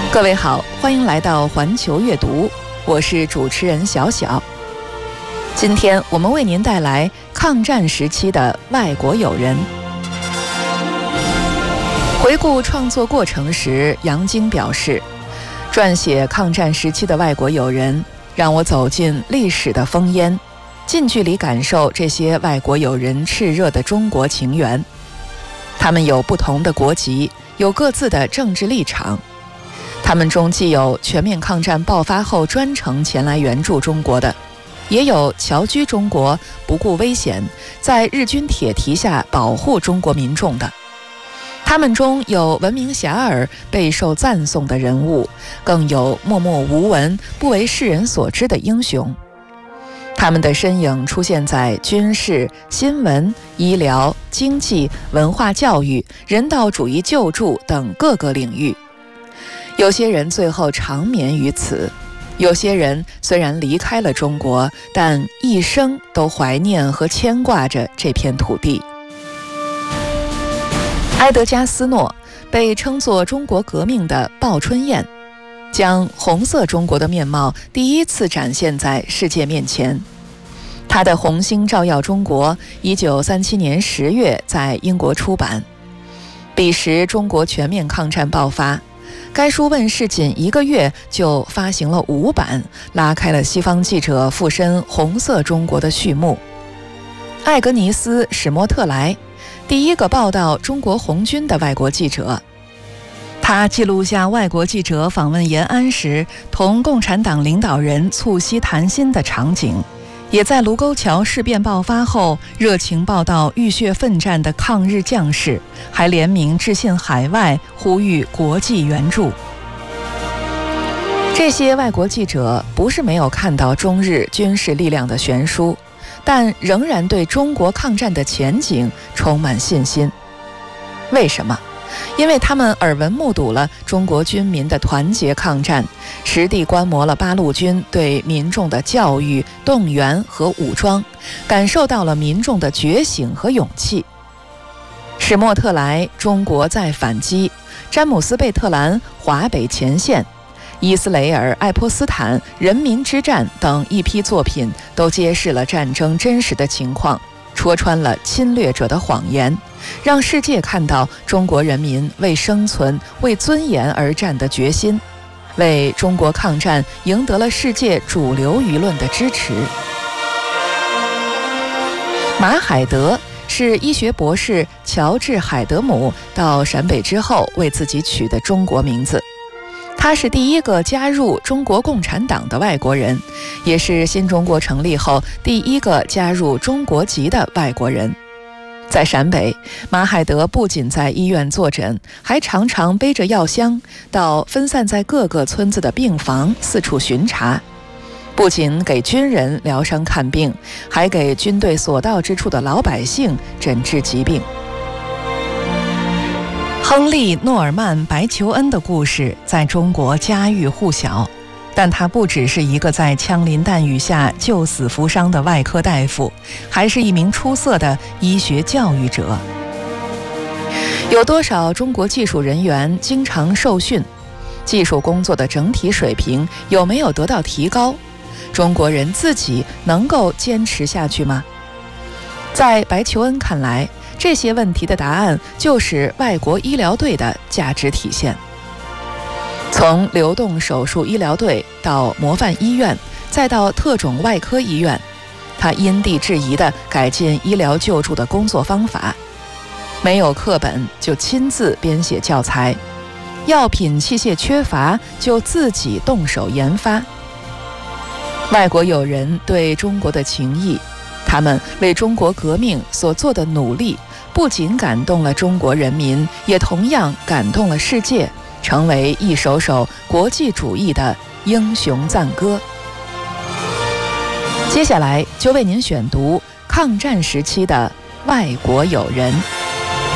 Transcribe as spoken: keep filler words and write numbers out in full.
各位好，欢迎来到环球阅读，我是主持人小小。今天我们为您带来抗战时期的外国友人。回顾创作过程时，杨晶表示，撰写抗战时期的外国友人，让我走进历史的烽烟，近距离感受这些外国友人炽热的中国情缘。他们有不同的国籍，有各自的政治立场。他们中既有全面抗战爆发后专程前来援助中国的，也有侨居中国不顾危险，在日军铁蹄下保护中国民众的。他们中有闻名遐迩、备受赞颂的人物，更有默默无闻、不为世人所知的英雄。他们的身影出现在军事、新闻、医疗、经济、文化教育、人道主义救助等各个领域。有些人最后长眠于此，有些人虽然离开了中国，但一生都怀念和牵挂着这片土地。埃德加·斯诺被称作中国革命的报春燕，将红色中国的面貌第一次展现在世界面前。他的《红星照耀中国》一九三七年十月在英国出版。彼时中国全面抗战爆发，该书问世仅一个月就发行了五版，拉开了西方记者附身红色中国的序幕。艾格尼斯·史莫特莱，第一个报道中国红军的外国记者，他记录下外国记者访问延安时同共产党领导人促膝谈心的场景，也在卢沟桥事变爆发后热情报道浴血奋战的抗日将士，还联名致信海外，呼吁国际援助。这些外国记者不是没有看到中日军事力量的悬殊，但仍然对中国抗战的前景充满信心。为什么？因为他们耳闻目睹了中国军民的团结抗战，实地观摩了八路军对民众的教育、动员和武装，感受到了民众的觉醒和勇气。史莫特莱《中国在反击》，詹姆斯·贝特兰《华北前线》，伊斯雷尔·爱泼斯坦《人民之战》等一批作品都揭示了战争真实的情况，戳穿了侵略者的谎言，让世界看到中国人民为生存、为尊严而战的决心，为中国抗战赢得了世界主流舆论的支持。马海德是医学博士乔治·海德姆到陕北之后为自己取的中国名字。他是第一个加入中国共产党的外国人，也是新中国成立后第一个加入中国籍的外国人。在陕北，马海德不仅在医院坐诊，还常常背着药箱到分散在各个村子的病房四处巡查，不仅给军人疗伤看病，还给军队所到之处的老百姓诊治疾病。亨利·诺尔曼·白求恩的故事在中国家喻户晓，但他不只是一个在枪林弹雨下救死扶伤的外科大夫，还是一名出色的医学教育者。有多少中国技术人员经常受训？技术工作的整体水平有没有得到提高？中国人自己能够坚持下去吗？在白求恩看来，这些问题的答案就是外国医疗队的价值体现。从流动手术医疗队到模范医院，再到特种外科医院，他因地制宜地改进医疗救助的工作方法，没有课本就亲自编写教材，药品器械缺乏就自己动手研发。外国友人对中国的情谊，他们为中国革命所做的努力，不仅感动了中国人民，也同样感动了世界，成为一首首国际主义的英雄赞歌。接下来就为您选读抗战时期的外国友人。